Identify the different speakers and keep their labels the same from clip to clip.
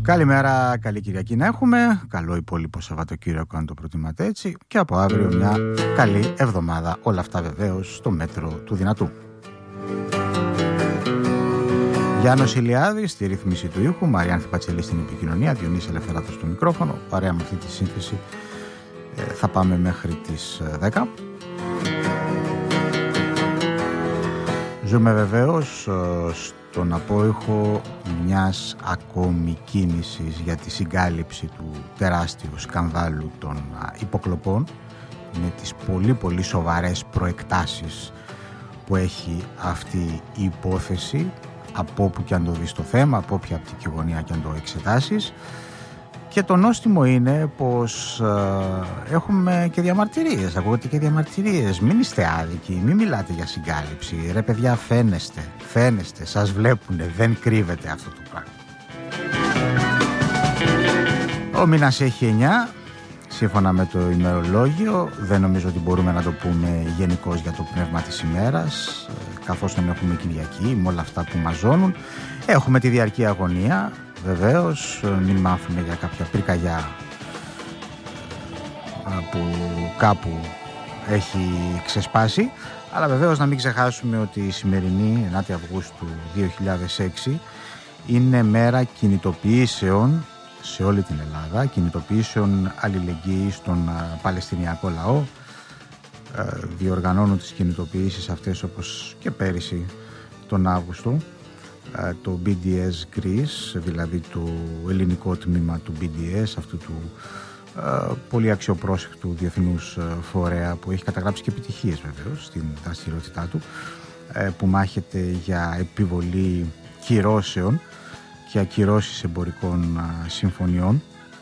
Speaker 1: Καλημέρα, καλή Κυριακή να έχουμε. Καλό υπόλοιπο Σαββατοκύριακο, αν το προτιμάτε έτσι. Και από αύριο μια καλή εβδομάδα. Όλα αυτά βεβαίως στο μέτρο του δυνατού. Γιάννος Ηλιάδης στη ρύθμιση του ήχου, Μαριάνθη Πατσελή στην επικοινωνία, Διονύση Ελευθεράτος στο μικρόφωνο. Παρέα με αυτή τη σύνθεση θα πάμε μέχρι τις 10. Ζούμε βεβαίως στον απόϊχο μιας ακόμη κίνησης για τη συγκάλυψη του τεράστιου σκανδάλου των υποκλοπών, με τις πολύ πολύ σοβαρές προεκτάσεις που έχει αυτή η υπόθεση, από όπου και αν το δεις το θέμα, από όποια οπτική γωνία και αν το εξετάσεις. Και το νόστιμο είναι πως έχουμε και διαμαρτυρίες, ακούγονται και διαμαρτυρίες. Μην είστε άδικοι, μην μιλάτε για συγκάλυψη. Ρε παιδιά, φαίνεστε, σας βλέπουνε, δεν κρύβεται αυτό το πράγμα. Ο μήνας έχει 9, σύμφωνα με το ημερολόγιο. Δεν νομίζω ότι μπορούμε να το πούμε γενικώς για το πνεύμα της ημέρας, καθώς δεν έχουμε Κυριακή, με όλα αυτά που μαζώνουν. Έχουμε τη διαρκή αγωνία. Βεβαίως, μην μάθουμε για κάποια πυρκαγιά που κάπου έχει ξεσπάσει, αλλά βεβαίως να μην ξεχάσουμε ότι η σημερινή 9η Αυγούστου 2006 είναι μέρα κινητοποιήσεων σε όλη την Ελλάδα, κινητοποιήσεων αλληλεγγύης στον Παλαιστινιακό λαό. Διοργανώνουν τις κινητοποιήσεις αυτές, όπως και πέρυσι τον Αύγουστο, το BDS Greece, δηλαδή το ελληνικό τμήμα του BDS, αυτού του πολύ αξιοπρόσεκτου διεθνούς φορέα που έχει καταγράψει και επιτυχίες βεβαίως στην δραστηριότητά του, που μάχεται για επιβολή κυρώσεων και ακυρώσεις εμπορικών συμφωνιών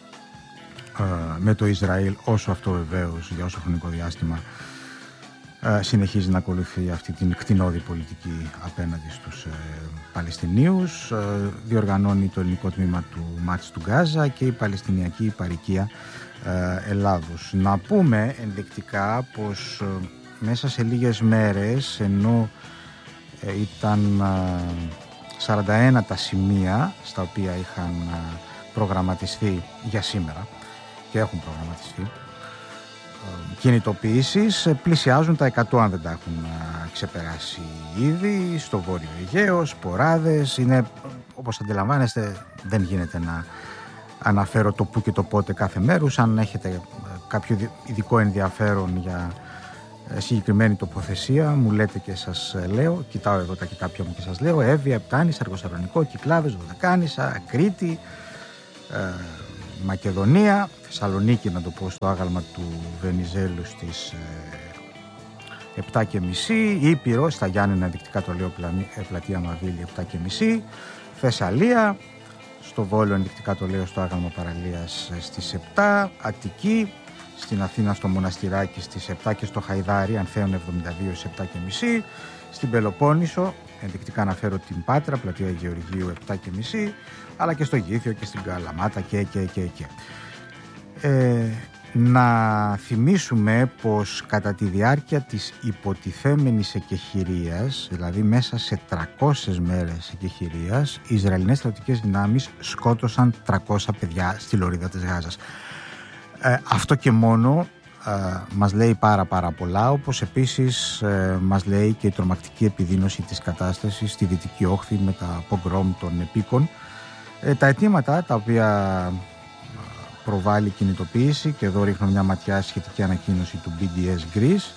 Speaker 1: με το Ισραήλ, όσο αυτό βεβαίως για όσο χρονικό διάστημα συνεχίζει να ακολουθεί αυτή την κτηνώδη πολιτική απέναντι στους Παλαιστινίους. Διοργανώνει το ελληνικό τμήμα του μάτς του Γκάζα και η Παλαιστινιακή Υπαρικία Ελλάδος. Να πούμε ενδεικτικά πως μέσα σε λίγες μέρες, ενώ ήταν 41 τα σημεία στα οποία είχαν προγραμματιστεί για σήμερα και έχουν προγραμματιστεί κινητοποιήσεις, πλησιάζουν τα 100 αν δεν τα έχουν ξεπεράσει ήδη. Στο Βόρειο Αιγαίο, σποράδες. Είναι, όπως αντιλαμβάνεστε, δεν γίνεται να αναφέρω το που και το πότε κάθε μέρους. Αν έχετε κάποιο ειδικό ενδιαφέρον για συγκεκριμένη τοποθεσία, μου λέτε και σας λέω. Κοιτάω εδώ τα κοιτάπια μου και σας λέω: Εύβοια, Επτάνης, Αργοσαλονικό, Κυκλάδες, Δωδεκάνησα, Κρήτη, Μακεδονία, Θεσσαλονίκη, να το πω στο άγαλμα του Βενιζέλου στις 7.30, Ήπειρο, στα Γιάννενα, ενδεικτικά το λέω, πλατεία Μαβίλη, 7.30, Θεσσαλία, στο Βόλο, ενδεικτικά το λέω, στο άγαλμα Παραλίας στις 7, Αττική, στην Αθήνα στο Μοναστηράκι στις 7 και στο Χαϊδάρι, Ανθέων 72 στις 7.30, στην Πελοπόννησο, ενδεικτικά αναφέρω την Πάτρα, πλατεία Γεωργίου 7.30, αλλά και στο Γήθιο και στην Καλαμάτα και. Να θυμίσουμε πως κατά τη διάρκεια της υποτιθέμενης εκεχηρίας, δηλαδή μέσα σε 300 μέρες εκεχηρίας, οι Ισραηλινές στρατιωτικές δυνάμεις σκότωσαν 300 παιδιά στη λωρίδα της Γάζας. Αυτό και μόνο μας λέει πάρα πολλά, όπως επίσης μας λέει και η τρομακτική επιδείνωση της κατάστασης στη Δυτική Όχθη με τα πογκρόμ των επίκων. Τα αιτήματα τα οποία προβάλλει κινητοποίηση, και εδώ ρίχνω μια ματιά σχετική ανακοίνωση του BDS Greece,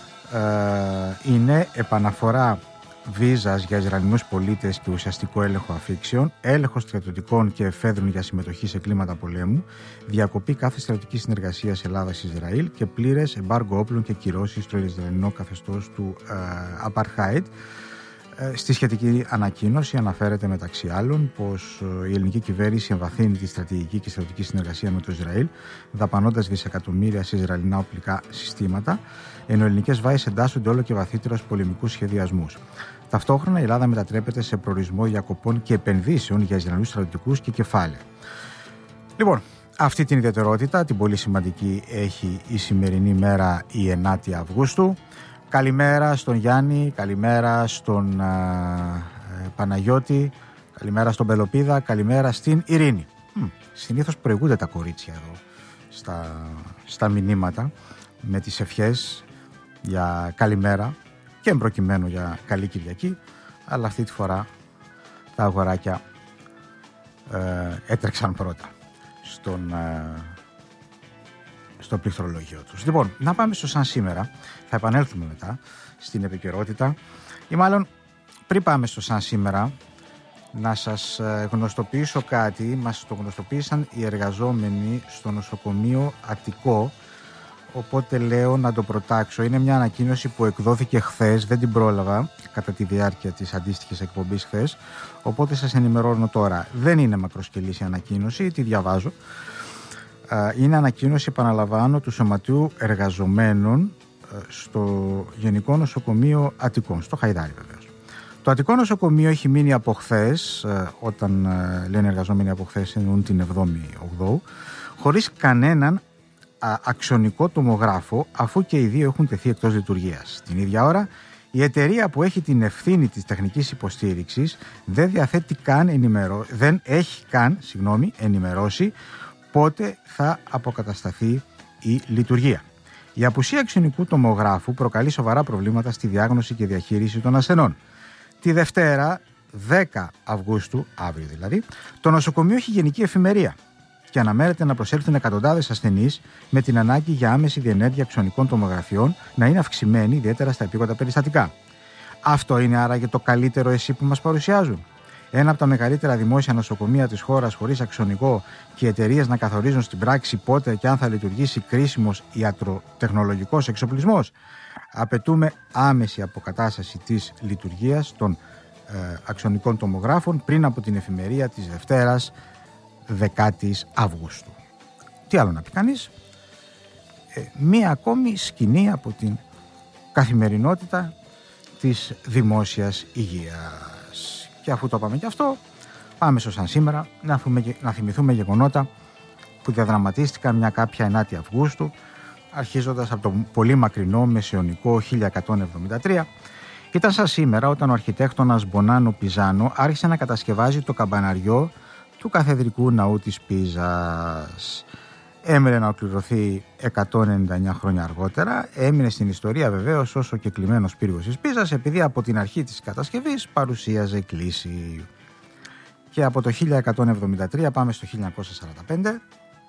Speaker 1: είναι επαναφορά βίζας για Ισραηλινούς πολίτες και ουσιαστικό έλεγχο αφήξεων, έλεγχο στρατιωτικών και εφέδρων για συμμετοχή σε κλίματα πολέμου, διακοπή κάθε στρατιωτικής συνεργασίας Ελλάδας-Ισραήλ και πλήρες εμπάργκο όπλων και κυρώσεις στο Ισραηλινό καθεστώς του Apartheid. Στη σχετική ανακοίνωση αναφέρεται μεταξύ άλλων πως η ελληνική κυβέρνηση εμβαθύνει τη στρατηγική και στρατιωτική συνεργασία με το Ισραήλ, δαπανώντας δισεκατομμύρια σε Ισραηλινά οπλικά συστήματα, ενώ οι ελληνικές βάσεις εντάσσονται όλο και βαθύτερα στους πολεμικούς σχεδιασμούς. Ταυτόχρονα η Ελλάδα μετατρέπεται σε προορισμό διακοπών και επενδύσεων για Ισραηλινούς στρατιωτικούς και κεφάλαια. Λοιπόν, αυτή την ιδιαιτερότητα, την πολύ σημαντική, έχει η σημερινή μέρα, η 9η Αυγούστου. Καλημέρα στον Γιάννη, καλημέρα στον Παναγιώτη, καλημέρα στον Πελοπίδα, καλημέρα στην Ειρήνη. συνήθως προηγούνται τα κορίτσια εδώ στα μηνύματα με τις ευχές για καλημέρα και εμπροκειμένου για καλή Κυριακή, αλλά αυτή τη φορά τα αγοράκια έτρεξαν πρώτα στο πληκτρολόγιο τους. Λοιπόν, να πάμε στο σαν σήμερα, θα επανέλθουμε μετά στην επικαιρότητα, ή μάλλον πριν πάμε στο σαν σήμερα, να σας γνωστοποιήσω κάτι. Μας το γνωστοποίησαν οι εργαζόμενοι στο νοσοκομείο Αττικό, οπότε λέω να το προτάξω. Είναι μια ανακοίνωση που εκδόθηκε χθες, δεν την πρόλαβα κατά τη διάρκεια της αντίστοιχης εκπομπής χθες, οπότε σας ενημερώνω τώρα. Δεν είναι μακροσκελής η ανακοίνωση, τη διαβάζω. Είναι ανακοίνωση, επαναλαμβάνω, του Σωματείου Εργαζομένων στο Γενικό Νοσοκομείο Αττικών, στο Χαϊδάρι βεβαίως. Το Αττικό Νοσοκομείο έχει μείνει από χθες, όταν λένε εργαζόμενοι από χθες εννοούν την 7η-8η, χωρίς κανέναν αξονικό τομογράφο, αφού και οι δύο έχουν τεθεί εκτός λειτουργίας. Την ίδια ώρα, η εταιρεία που έχει την ευθύνη της τεχνικής υποστήριξης δεν έχει καν ενημερώσει πότε θα αποκατασταθεί η λειτουργία. Η απουσία αξονικού τομογράφου προκαλεί σοβαρά προβλήματα στη διάγνωση και διαχείριση των ασθενών. Τη Δευτέρα, 10 Αυγούστου, αύριο δηλαδή, το νοσοκομείο έχει γενική εφημερία και αναμένεται να προσέλθουν εκατοντάδες ασθενείς, με την ανάγκη για άμεση διενέργεια αξονικών τομογραφιών να είναι αυξημένη, ιδιαίτερα στα επίγοντα περιστατικά. Αυτό είναι άραγε το καλύτερο εσύ που μας παρουσιάζουν? Ένα από τα μεγαλύτερα δημόσια νοσοκομεία της χώρας χωρίς αξονικό και οι εταιρείες να καθορίζουν στην πράξη πότε και αν θα λειτουργήσει κρίσιμος ιατροτεχνολογικός εξοπλισμός? Απαιτούμε άμεση αποκατάσταση της λειτουργίας των αξονικών τομογράφων πριν από την εφημερία της Δευτέρας 10 Αυγούστου. Τι άλλο να πει κανείς? Μία ακόμη σκηνή από την καθημερινότητα της δημόσιας υγείας. Και αφού το πάμε και αυτό, πάμε στο σαν σήμερα να θυμηθούμε γεγονότα που διαδραματίστηκαν μια κάποια 9η Αυγούστου, αρχίζοντας από το πολύ μακρινό μεσαιωνικό 1173. Ήταν σαν σήμερα όταν ο αρχιτέκτονας Μπονάνο Πιζάνο άρχισε να κατασκευάζει το καμπαναριό του καθεδρικού ναού της Πίζας. Έμενε να ολοκληρωθεί 199 χρόνια αργότερα. Έμεινε στην ιστορία βεβαίως ως ο κεκλειμένος πύργος της Πίζας, επειδή από την αρχή της κατασκευής παρουσίαζε κλίση. Και από το 1173 πάμε στο 1945.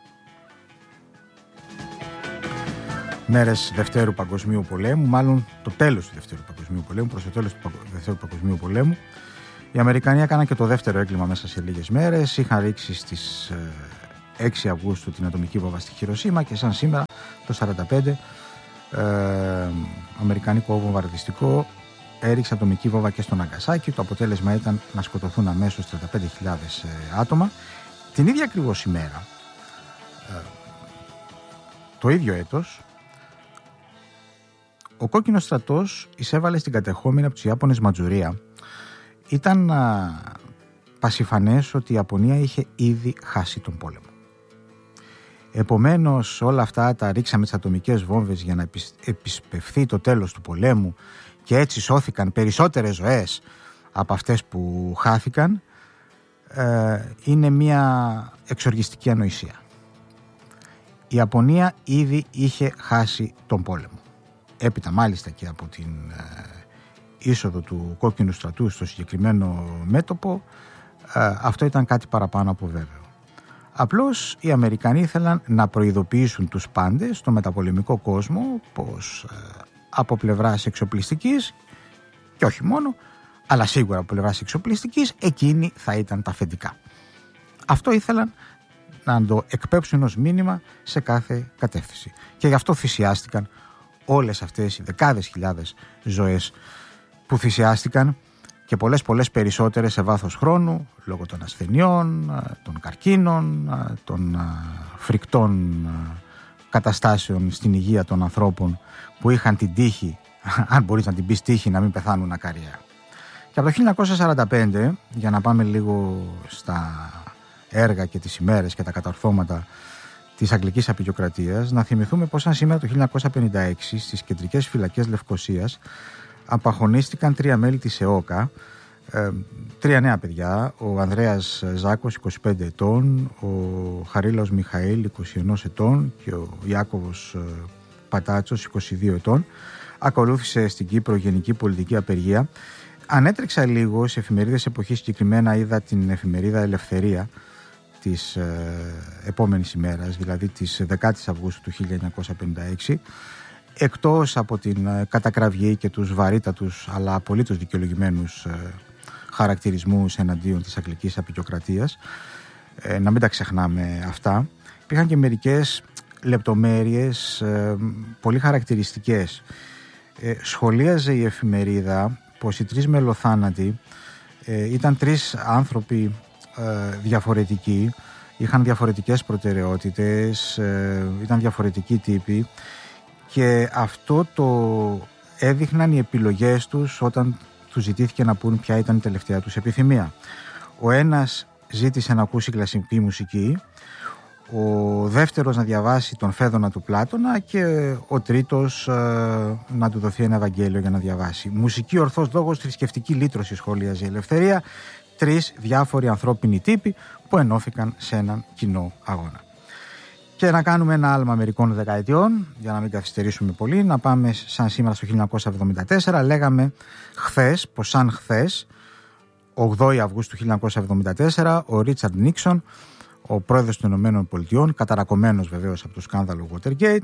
Speaker 1: Μέρες Δευτέρου Παγκοσμίου Πολέμου, μάλλον το τέλος του Δευτέρου Παγκοσμίου Πολέμου, προς το τέλος του Δευτέρου Παγκοσμίου Πολέμου. Οι Αμερικανοί έκαναν και το δεύτερο έγκλημα μέσα σε λίγες μέρες. Είχαν ρίξει στις 6 Αυγούστου την ατομική βόμβα στη Χιροσίμα και σαν σήμερα το 1945 αμερικανικό βομβαρδιστικό έριξε ατομική βόμβα και στο Ναγκασάκι. Το αποτέλεσμα ήταν να σκοτωθούν αμέσως 35.000 άτομα. Την ίδια ακριβώς ημέρα, το ίδιο έτος, ο κόκκινος στρατός εισέβαλε στην κατεχόμενη από τους Ιάπωνες Μαντζουρία. Ήταν πασιφανές ότι η Ιαπωνία είχε ήδη χάσει τον πόλεμο. Επομένως όλα αυτά τα ρίξαμε τις ατομικές βόμβες για να επισπευθεί το τέλος του πολέμου και έτσι σώθηκαν περισσότερες ζωές από αυτές που χάθηκαν. Είναι μια εξοργιστική ανοησία. Η Ιαπωνία ήδη είχε χάσει τον πόλεμο. Έπειτα μάλιστα και από την είσοδο του κόκκινου στρατού στο συγκεκριμένο μέτωπο, αυτό ήταν κάτι παραπάνω από βέβαιο. Απλώς οι Αμερικανοί ήθελαν να προειδοποιήσουν τους πάντες στο μεταπολεμικό κόσμο πως από πλευράς εξοπλιστικής, και όχι μόνο, αλλά σίγουρα από πλευράς εξοπλιστικής, εκείνοι θα ήταν τα αφεντικά. Αυτό ήθελαν να το εκπέψουν ως μήνυμα σε κάθε κατεύθυνση. Και γι' αυτό θυσιάστηκαν όλες αυτές οι δεκάδες χιλιάδες ζωές που θυσιάστηκαν και πολλές περισσότερες σε βάθος χρόνου λόγω των ασθενειών, των καρκίνων, των φρικτών καταστάσεων στην υγεία των ανθρώπων που είχαν την τύχη, αν μπορείς να την πεις τύχη, να μην πεθάνουν ακαριέα. Και από το 1945, για να πάμε λίγο στα έργα και τις ημέρες και τα κατορθώματα της Αγγλικής Απεικιοκρατίας, να θυμηθούμε πως σαν σήμερα το 1956 στις κεντρικές φυλακές Λευκωσίας απαγχωνίστηκαν 3 μέλη της ΕΟΚΑ Τρία νέα παιδιά, ο Ανδρέας Ζάκος 25 ετών, ο Χαρίλαος Μιχαήλ 21 ετών και ο Ιάκωβος Πατάτσος 22 ετών. Ακολούθησε στην Κύπρο γενική πολιτική απεργία. Ανέτρεξα λίγο σε εφημερίδες εποχής, συγκεκριμένα είδα την εφημερίδα Ελευθερία της επόμενης ημέρας, δηλαδή της 10ης Αυγούστου του 1956. Εκτός από την κατακραυγή και τους βαρύτατους αλλά απολύτως δικαιολογημένους χαρακτηρισμούς εναντίον της αγγλικής απεικιοκρατίας, να μην τα ξεχνάμε αυτά, υπήρχαν και μερικές λεπτομέρειες πολύ χαρακτηριστικές. Σχολίαζε η εφημερίδα πως οι τρεις μελοθάνατοι ήταν τρεις άνθρωποι διαφορετικοί, είχαν διαφορετικές προτεραιότητες, ήταν διαφορετικοί τύποι, και αυτό το έδειχναν οι επιλογές τους όταν τους ζητήθηκε να πούν ποια ήταν η τελευταία τους επιθυμία. Ο ένας ζήτησε να ακούσει κλασική μουσική, ο δεύτερος να διαβάσει τον Φέδωνα του Πλάτωνα και ο τρίτος να του δοθεί ένα Ευαγγέλιο για να διαβάσει. Μουσική, ορθός λόγος, θρησκευτική λύτρωση, σχολίαζε η Ελευθερία. Τρεις διάφοροι ανθρώπινοι τύποι που ενώθηκαν σε έναν κοινό αγώνα. Και να κάνουμε ένα άλμα μερικών δεκαετιών, για να μην καθυστερήσουμε πολύ, να πάμε σαν σήμερα στο 1974. Λέγαμε χθες, πως σαν χθες, 8 Αυγούστου 1974, ο Ρίτσαρντ Νίξον, ο πρόεδρος των Ηνωμένων Πολιτειών, καταρακωμένος βεβαίως από το σκάνδαλο Watergate,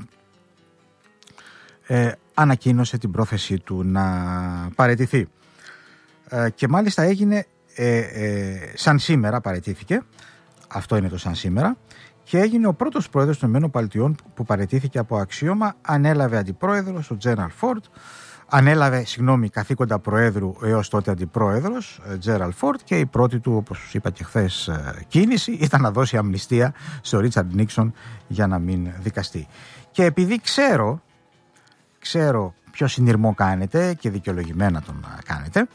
Speaker 1: ανακοίνωσε την πρόθεσή του να παραιτηθεί. Και μάλιστα έγινε σαν σήμερα, παραιτήθηκε, αυτό είναι το σαν σήμερα, και έγινε ο πρώτος πρόεδρος των Ηνωμένων Πολιτειών που παραιτήθηκε από αξίωμα. Ανέλαβε αντιπρόεδρος ο Τζέραλντ Φόρντ, καθήκοντα προέδρου έως τότε αντιπρόεδρος Τζέραλντ Φόρντ, και η πρώτη του, όπως είπα και χθες, κίνηση ήταν να δώσει αμνηστία στο Ρίτσαρντ Νίξον για να μην δικαστεί. Και επειδή ξέρω ποιο συνειρμό κάνετε και δικαιολογημένα τον κάνετε,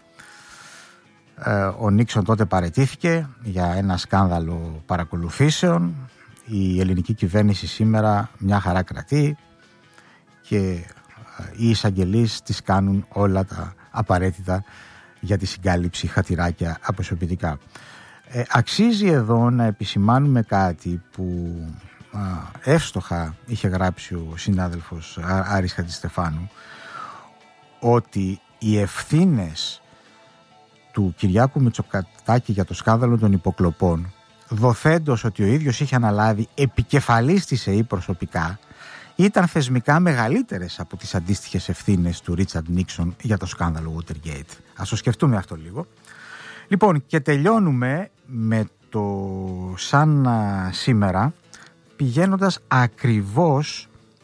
Speaker 1: ο Νίξον τότε παραιτήθηκε για ένα σκάνδαλο παρακολουθήσεων. Η ελληνική κυβέρνηση σήμερα μια χαρά κρατεί και οι εισαγγελείς τις κάνουν όλα τα απαραίτητα για τη συγκάλυψη χατηράκια αποσωπητικά. Αξίζει εδώ να επισημάνουμε κάτι που εύστοχα είχε γράψει ο συνάδελφος Άρης Χατζηστεφάνου, ότι οι ευθύνες του Κυριάκου Μητσοτάκη για το σκάνδαλο των υποκλοπών, δοθέντος ότι ο ίδιος είχε αναλάβει επικεφαλής της ΕΗ προσωπικά, ήταν θεσμικά μεγαλύτερες από τις αντίστοιχες ευθύνες του Ρίτσαρντ Νίξον για το σκάνδαλο Watergate. Ας το σκεφτούμε αυτό λίγο. Λοιπόν, και τελειώνουμε με το σαν σήμερα, πηγαίνοντας ακριβώς